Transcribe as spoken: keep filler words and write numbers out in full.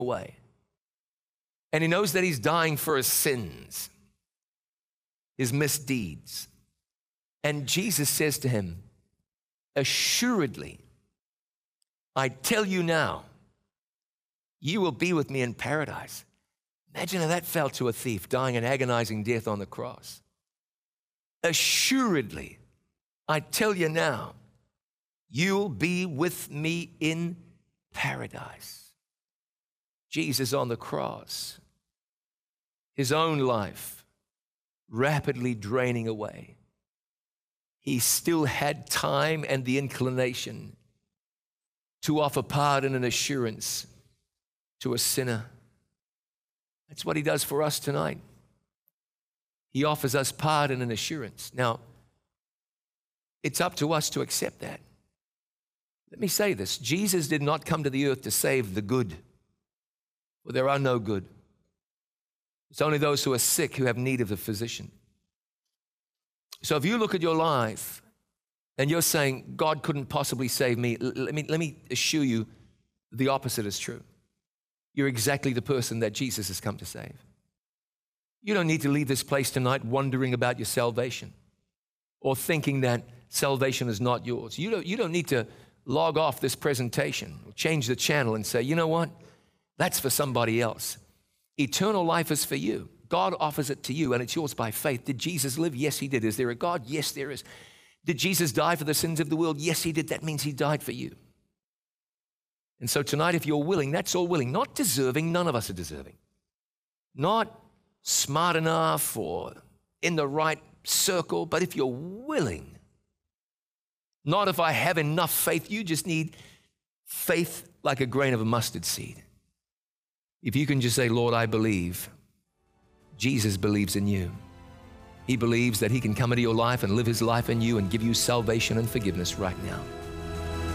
away. And he knows that he's dying for his sins, his misdeeds. And Jesus says to him, assuredly, I tell you now, you will be with me in paradise. Imagine how that felt to a thief dying an agonizing death on the cross. Assuredly, I tell you now, you'll be with me in paradise. Jesus on the cross, his own life rapidly draining away. He still had time and the inclination to offer pardon and assurance to a sinner. That's what he does for us tonight. He offers us pardon and assurance. Now, it's up to us to accept that. Let me say this. Jesus did not come to the earth to save the good, for there are no good. It's only those who are sick who have need of the physician. So if you look at your life and you're saying, God couldn't possibly save me, let me, let me assure you the opposite is true. You're exactly the person that Jesus has come to save. You don't need to leave this place tonight wondering about your salvation or thinking that salvation is not yours. You don't, you don't need to log off this presentation or change the channel and say, you know what? That's for somebody else. Eternal life is for you. God offers it to you, and it's yours by faith. Did Jesus live? Yes, he did. Is there a God? Yes, there is. Did Jesus die for the sins of the world? Yes, he did. That means he died for you. And so tonight, if you're willing, that's all willing. Not deserving. None of us are deserving. Not smart enough or in the right circle, but if you're willing, not if I have enough faith, you just need faith like a grain of a mustard seed. If you can just say, Lord, I believe, Jesus believes in you. He believes that he can come into your life and live his life in you and give you salvation and forgiveness right now.